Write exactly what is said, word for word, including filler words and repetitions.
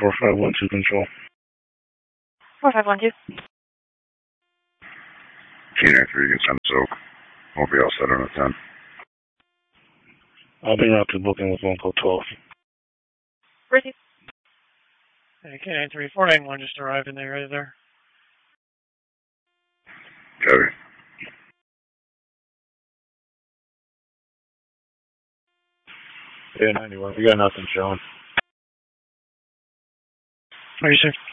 four five one two control. four five one two. Canine three, you can send Soak. Won't be all set on a ten. I'll be around to booking with one code twelve. Receive. Hey, Canine three, four nine one just arrived in the area there. Copy. Yeah, ninety-one. We got nothing showing. What are you saying?